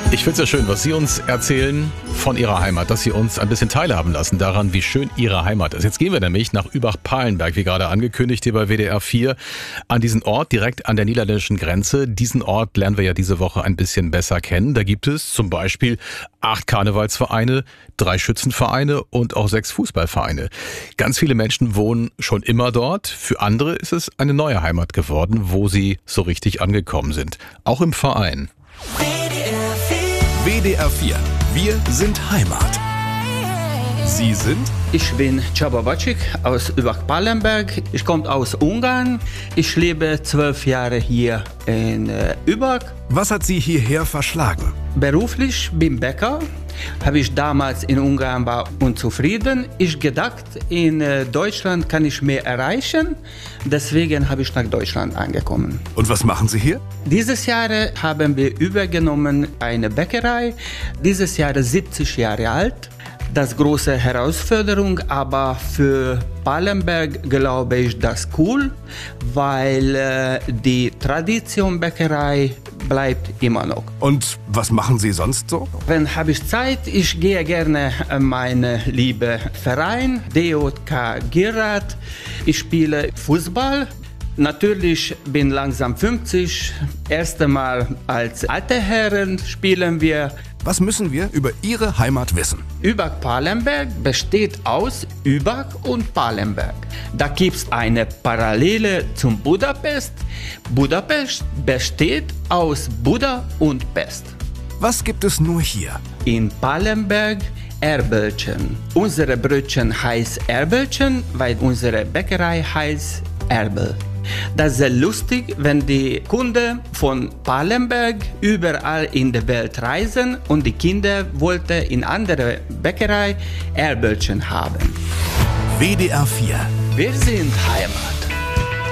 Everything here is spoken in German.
Ich finde es ja schön, was Sie uns erzählen von Ihrer Heimat, dass Sie uns ein bisschen teilhaben lassen daran, wie schön Ihre Heimat ist. Jetzt gehen wir nämlich nach Übach-Palenberg, wie gerade angekündigt, hier bei WDR 4, an diesen Ort direkt an der niederländischen Grenze. Diesen Ort lernen wir ja diese Woche ein bisschen besser kennen. Da gibt es zum Beispiel 8 Karnevalsvereine, 3 Schützenvereine und auch 6 Fußballvereine. Ganz viele Menschen wohnen schon immer dort. Für andere ist es eine neue Heimat geworden, wo sie so richtig angekommen sind. Auch im Verein. WDR 4. Wir sind Heimat. Sie sind? Ich bin Csaba Bacik aus Übach-Palenberg. Ich komme aus Ungarn. Ich lebe 12 Jahre hier in Übach. Was hat Sie hierher verschlagen? Beruflich bin Bäcker. Habe ich damals in Ungarn war unzufrieden. Ich gedacht, in Deutschland kann ich mehr erreichen. Deswegen habe ich nach Deutschland angekommen. Und was machen Sie hier? Dieses Jahr haben wir übergenommen eine Bäckerei. Dieses Jahr 70 Jahre alt. Das ist große Herausforderung, aber für Palenberg glaube ich das cool, weil die Tradition Bäckerei bleibt immer noch. Und was machen Sie sonst so? Wenn habe ich Zeit, ich gehe gerne in meinen lieben Verein, DJK Girard. Ich spiele Fußball. Natürlich bin langsam 50. Erste Mal als alte Herren spielen wir. Was müssen wir über Ihre Heimat wissen? Übach-Palenberg besteht aus Übach und Palenberg. Da gibt es eine Parallele zum Budapest. Budapest besteht aus Buda und Pest. Was gibt es nur hier? In Palenberg Erbelchen. Unsere Brötchen heißt Erbelchen, weil unsere Bäckerei heißt Erbel. Das ist sehr lustig, wenn die Kunden von Palenberg überall in der Welt reisen und die Kinder wollten in andere Bäckerei Erbelchen haben. WDR 4. Wir sind Heimat.